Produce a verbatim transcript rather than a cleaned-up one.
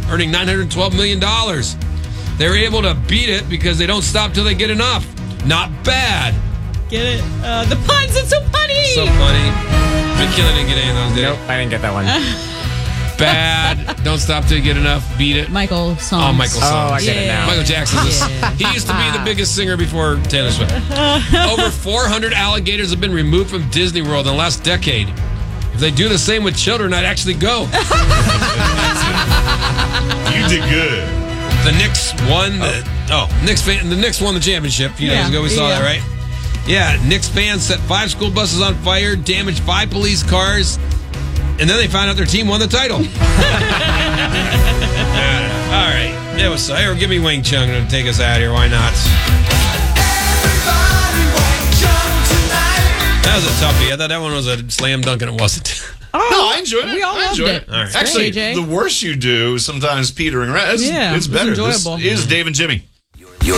earning nine hundred twelve million dollars. They were able to beat it because they don't stop till they get enough. Not bad. Get it? Uh, the puns, it's so funny. So funny. McKinley didn't get any of those, did he? Nope, I didn't get that one. Bad. Don't stop till you get enough. Beat it. Michael Songs. Oh, Michael Songs. Oh, I get it now. Michael Jackson. Yeah. He used to be the biggest singer before Taylor Swift. Over four hundred alligators have been removed from Disney World in the last decade. If they do the same with children, I'd actually go. You did good. The Knicks won. The, oh, Knicks fan, the Knicks won the championship a few Yeah. days ago. We saw Yeah. that, right? Yeah, Knicks fans set five school buses on fire, damaged five police cars, and then they found out their team won the title. I don't know. All right. It was so. Here, give me Wing Chun to take us out here. Why not? That was a toughie. I thought that one was a slam dunk, and it wasn't. Oh, No, I enjoyed it. We all I loved enjoyed it. it. All right. Actually, J J. the worse you do, sometimes petering around, it's, Yeah, it's it was better. This enjoyable. is Dave and Jimmy.